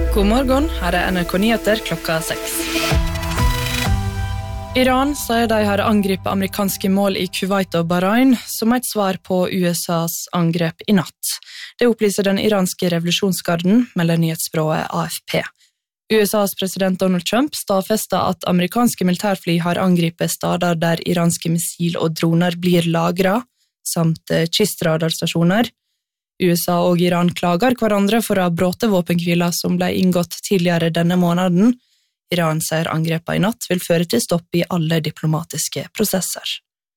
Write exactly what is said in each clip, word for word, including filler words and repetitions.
God morgen, her er N R K Nyheter klokka seks. Iran sier de har angrepet amerikanske mål i Kuwait og Bahrain som et svar på U S A's angrep i natt. Det opplyser den iranske revolusjonsgarden, melder nyhetsbyrået A F P. U S A's president Donald Trump stadfester at amerikanske militærfly har angrepet stader der iranske missil og droner blir lagret, samt kystradarstasjoner. U S A og Iran klager hverandre for å ha bråte våpenkviler som ble inngått tidligere denne måneden. Iran sier angrepet i natt vil føre til stopp i alle diplomatiske prosesser.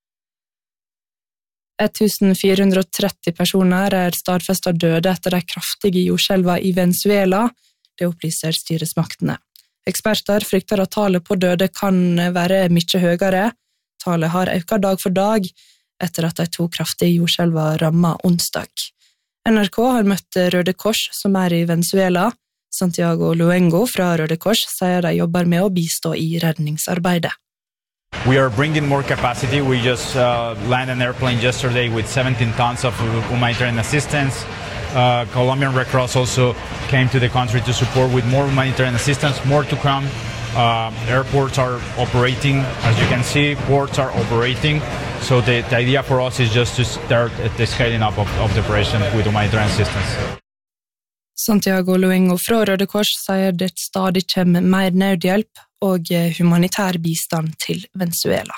fjorten hundre og tretti personer er stadfestet døde etter de kraftige jordskjelvene i Venezuela, det opplyser styresmaktene. Eksperter frykter at tallet på døde kan være mye høyere. Tallet har økt dag for dag etter at de to kraftige jordskjelvene rammet onsdag. N R K har møtt Røde Kors som er i Venezuela. Santiago Luengo fra Røde Kors sier de jobber med å bistå i redningsarbeidet. We are bringing more capacity. We just uh, landed an airplane yesterday with seventeen tons of humanitarian assistance. Uh, Colombian Red Cross also came to the country to support with more humanitarian assistance, more to come. Uh, airports are operating, as you can see, ports are operating. So the, the idea for us is just to start the scaling up of, of the operation with humanitarian assistance. Santiago Luengo fra Røde Kors sier det stadig kommer mer nødhjelp og humanitær bistand til Venezuela.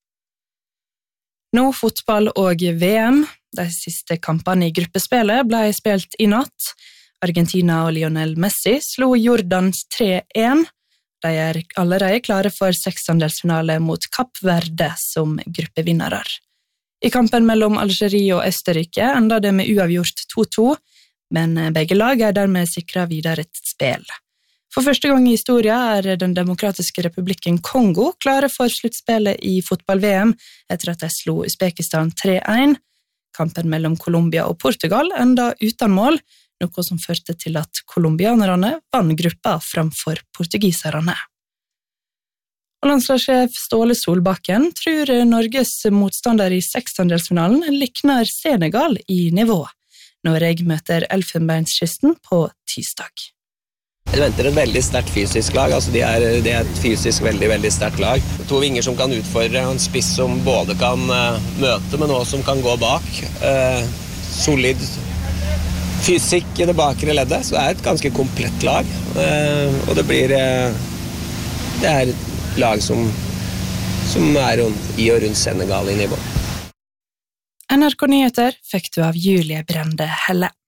Nå fotball og V M. De siste kampene i gruppespillet ble spilt i natt. Argentina og Lionel Messi slo Jordans tre en. De er allerede klare for seksendelsfinale mot Kapp Verde som gruppevinnere. I kampen mellom Algerie og Østerrike enda det med uavgjort to to, men begge lag er dermed sikret videre et spill. For første gang i historien er den demokratiske republikken Kongo klare for sluttspillet i fotball-V M etter at de slo Uzbekistan tre en. Kampen mellom Colombia og Portugal enda uten mål, noe som førte til at kolumbianerne vann gruppa framfor portugiserne. Og landslagssjef Ståle Solbakken tror Norges motstander i seksendelsfinalen likner Senegal i nivå. Norge møter Elfenbenskysten på tirsdag. Jeg venter et veldig sterkt fysisk lag, altså de er, de er et fysisk veldig, veldig sterkt lag. To vinger som kan utfordre, en spiss som både kan uh, møte, men også som kan gå bak. Uh, solid fysikk i det bakre leddet, så det er et ganske komplett lag. Uh, og det blir uh, det er et lag som, som er i og rundt Senegal i nivå. N R K Nyheter fikk du av Julie Brende Helle.